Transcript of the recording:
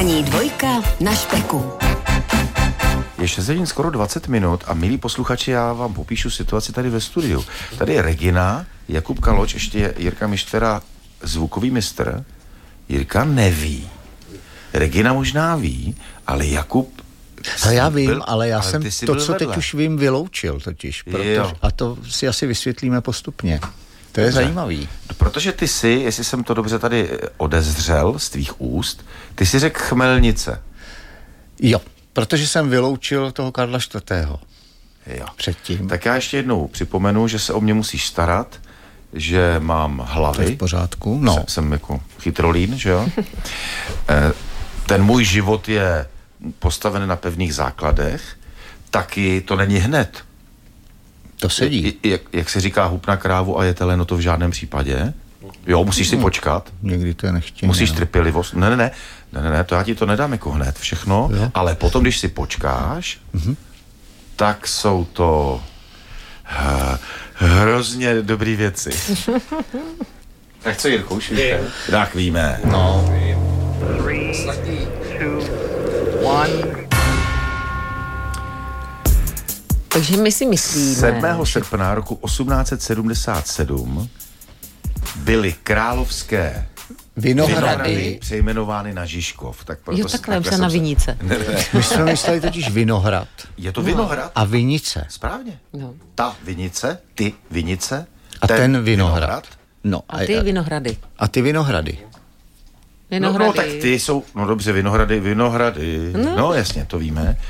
Ranní dvojka na Špeku. Je 6 hodin skoro 20 minut a milí posluchači, já vám popíšu situaci tady ve studiu. Tady je Regina, Jakub Kaloč, ještě Jirka Mištera, zvukový mistr. Jirka neví. Regina možná ví, ale Jakub... Já vím, ale já jsem to, co vedle. teď už vím, vyloučil totiž. A to si asi vysvětlíme postupně. To je zajímavý. Protože ty si, jestli jsem to dobře tady odezřel z tvých úst, ty si řekl Chmelnice. Jo, protože jsem vyloučil toho Karla IV. Jo. Předtím. Tak já ještě jednou připomenu, že se o mě musíš starat, že mám hlavy. To je v pořádku, no. Jsem jako chytrolín, že jo? Ten můj život je postaven na pevných základech, taky to není hned. To sedí. Jak se říká, hup na krávu a je teleno, to v žádném případě. Jo, musíš si počkat. Někdy to je nechtěně. Musíš trpělivost. Ne, to já ti to nedám jako hned všechno, jo. Ale potom, když si počkáš, tak jsou to hrozně dobrý věci. Tak co, Jirko, už víte? Tak víme. No. 3, 2, 1. Takže my si myslíme... 7. srpna roku 1877 byly královské Vinohrady. přejmenovány na Žižkov. Tak proto Jo, takhle, už na Vinice. Ne. My jsme mysleli totiž Vinohrad. Je to Vinohrad? A Vinice. Správně. No. Ta Vinice, ty Vinice, A ten Vinohrad. No, A ty Vinohrady. A ty Vinohrady. Vinohrady. No tak ty jsou, no dobře, Vinohrady. No jasně, to víme.